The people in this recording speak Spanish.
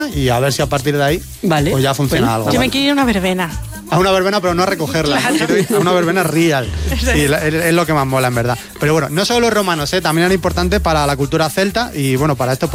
y a ver si a partir de ahí Vale. pues ya funciona algo. Yo me ¿vale? quiero ir a una verbena. A una verbena, pero no a recogerla. Claro. Quiero ir a una verbena real. Sí, es lo que más mola, en verdad. Pero bueno, no solo los romanos, también era importante para la cultura celta y bueno, para esto